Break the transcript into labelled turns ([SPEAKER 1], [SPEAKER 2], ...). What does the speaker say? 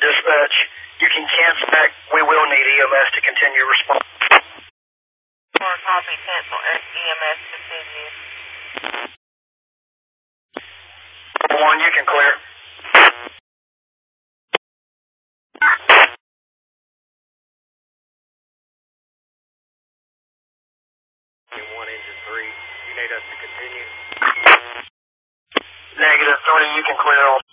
[SPEAKER 1] dispatch. You can cancel back. We will need EMS to continue response.
[SPEAKER 2] 4 copy, cancel EMS continue.
[SPEAKER 1] 1, you can clear.
[SPEAKER 3] 1, engine 3. You need us to continue.
[SPEAKER 1] -3, you can clear.